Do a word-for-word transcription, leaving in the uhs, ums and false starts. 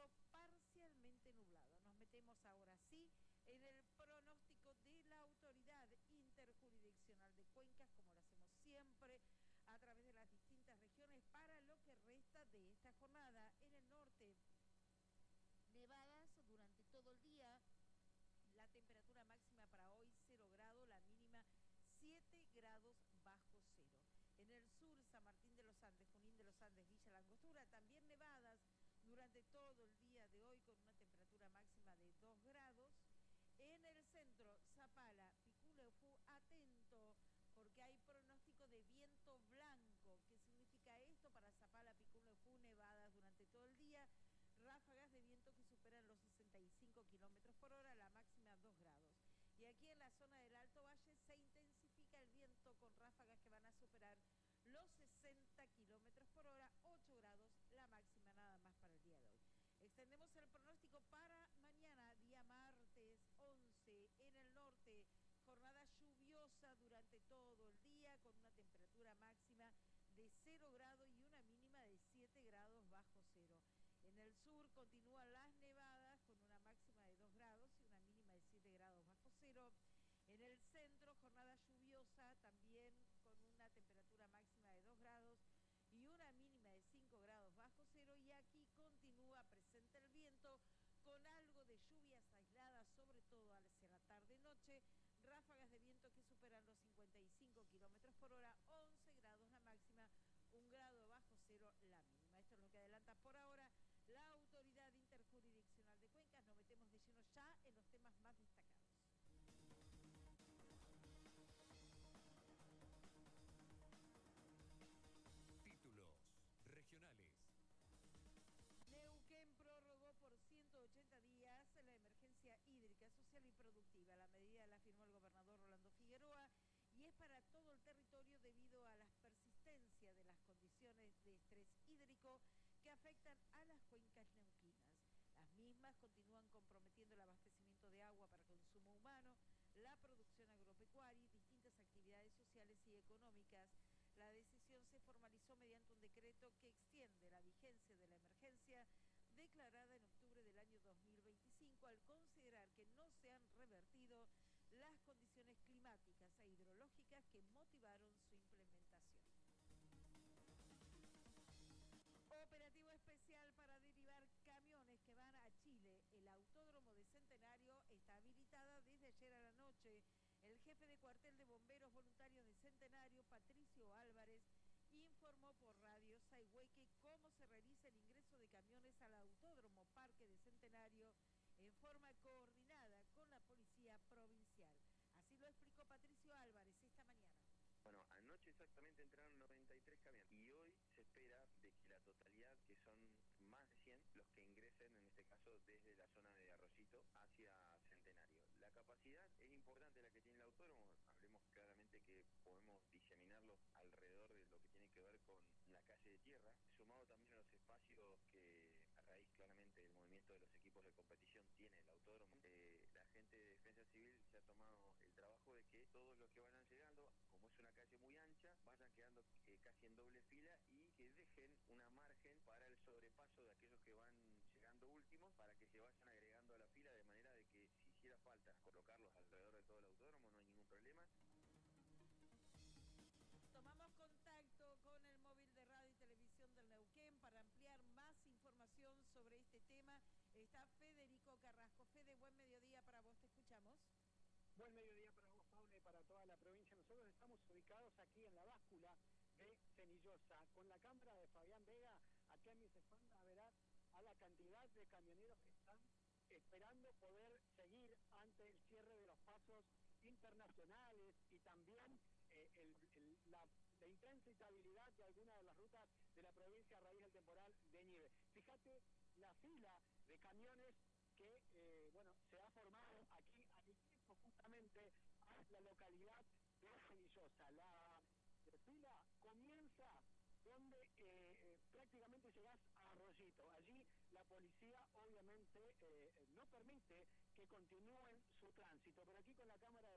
cielo parcialmente nublado. Nos metemos ahora sí en el pronóstico de la Autoridad Interjurisdiccional de Cuencas, como lo hacemos siempre, a través de las distintas regiones para lo que resta de esta jornada. En el norte, nevadas durante todo el día, la temperatura máxima para hoy cero grados, la mínima siete grados bajo cero. En el sur, San Martín de los Andes, Junín de los Andes, Villa La Angostura, también nevadas durante todo el día de hoy con una temperatura máxima de dos grados. En el centro, Zapala, Piculeufú, atento, porque hay pronóstico de viento blanco. ¿Qué significa esto? Para Zapala, Piculeufú, nevadas durante todo el día, ráfagas de viento que superan los sesenta y cinco kilómetros por hora, la máxima dos grados. Y aquí en la zona del Alto Valle se intensifica el viento con ráfagas que van a superar los sesenta kilómetros por hora, ocho grados, la máxima nada más para el día de hoy. Extendemos el pronóstico para mañana, día martes once, en el norte, jornada lluviosa durante todo el día, con una temperatura máxima de cero grados y una mínima de siete grados bajo cero. En el sur continúan las nevadas con una máxima de dos grados y una mínima de siete grados bajo cero. En el centro, jornada lluviosa, también con una temperatura máxima de dos grados y una mínima de cinco grados bajo cero. Y aquí continúa presente el viento con algo de lluvias aisladas, sobre todo hacia la tarde-noche, ráfagas de viento que superan los cincuenta y cinco kilómetros por hora, once grados la máxima, un grado bajo cero la mínima. Esto es lo que adelanta por ahora la Autoridad Interjurisdiccional de Cuencas. Nos metemos de lleno ya en los temas más destacados. Títulos regionales. Neuquén prorrogó por ciento ochenta días la emergencia hídrica, social y productiva. La medida la firmó el gobernador Rolando Figueroa y es para todo el territorio debido a la persistencia de las condiciones de estrés hídrico que afectan a las cuencas neuquinas. Las mismas continúan comprometiendo el abastecimiento de agua para consumo humano, la producción agropecuaria y distintas actividades sociales y económicas. La decisión se formalizó mediante un decreto que extiende la vigencia de la emergencia declarada en octubre del año dos mil veinticinco al considerar que no se han revertido las condiciones climáticas e hidrológicas que motivaron su implementación. Operativo especial para derivar camiones que van a Chile. El autódromo de Centenario está habilitada desde ayer a la noche. El jefe de cuartel de bomberos voluntarios de Centenario, Patricio Álvarez, informó por Radio Sayhueque cómo se realiza el ingreso de camiones al autódromo Parque de Centenario en forma coordinada con la Policía Provincial. Así lo explicó Patricio Álvarez esta mañana. Bueno, anoche exactamente entraron noventa y tres camiones y hoy se espera de que la totalidad, que son más de cien, los que ingresen en este caso desde la zona de Arroyito hacia Centenario. La capacidad es importante la que tiene el autódromo, hablemos claramente que podemos diseminarlos alrededor de lo que tiene que ver con la calle de tierra, sumado también a los espacios que a raíz claramente del movimiento de los equipos de competición tiene el autódromo. Eh, la gente de Defensa Civil se ha tomado el trabajo de que todos los que vayan llegando, como es una calle muy ancha, vayan quedando eh, casi en doble fila y que dejen una margen para el sobrepaso de aquellos que van llegando últimos, para que se vayan agregando a la fila, de manera de que si hiciera falta colocarlos alrededor de todo el autódromo no hay ningún problema. Tomamos contacto con el móvil de radio y televisión del Neuquén para ampliar más información sobre este tema. Está Federico Carrasco. Fede, buen mediodía para vos, te escuchamos. Buen mediodía para vos, Paula, y para toda la provincia. Nosotros estamos ubicados aquí en la báscula de Cenillosa, con la cámara de Fabián Vega. Aquí a mis espaldas verás a la cantidad de camioneros que están esperando poder seguir ante el cierre de los pasos internacionales y también eh, el, el, la, la intransitabilidad de algunas de las rutas de la provincia a raíz del temporal de nieve. Fíjate la fila de camiones que, eh, bueno, se ha formado aquí a mi tiempo justamente a la localidad de Cenillosa. La fila comienza donde eh, eh, prácticamente llegás a Arroyito. Allí la policía obviamente eh, no permite que continúen su tránsito, pero aquí con la cámara